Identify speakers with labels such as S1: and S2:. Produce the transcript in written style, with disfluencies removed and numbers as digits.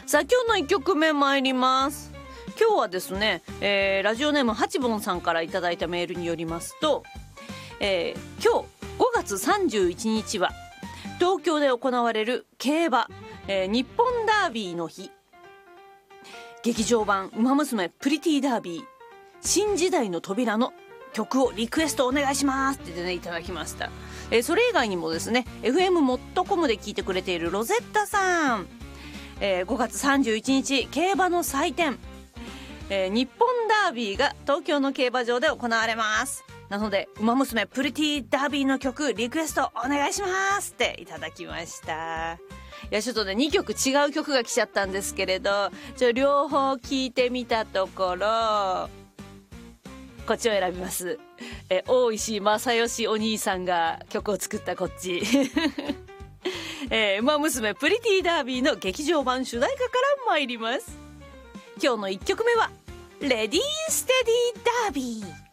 S1: さあ今日の1曲目参ります。今日はですね、ラジオネームハチボンさんからいただいたメールによりますと、今日5月31日は東京で行われる競馬、日本ダービーの日。劇場版ウマ娘プリティダービー新時代の扉の曲をリクエストお願いしますって言ってねいただきました。それ以外にもですね FM モットコムで聞いてくれているロゼッタさん、5月31日競馬の祭典、日本ダービーが東京の競馬場で行われます。なのでウマ娘プリティダービーの曲リクエストお願いしますっていただきました。いやちょっとね2曲違う曲が来ちゃったんですけれど、両方聞いてみたところこっちを選びます。大石正義お兄さんが曲を作ったこっちウマ娘プリティダービーの劇場版主題歌から参ります。今日の1曲目はレディーステディダービー。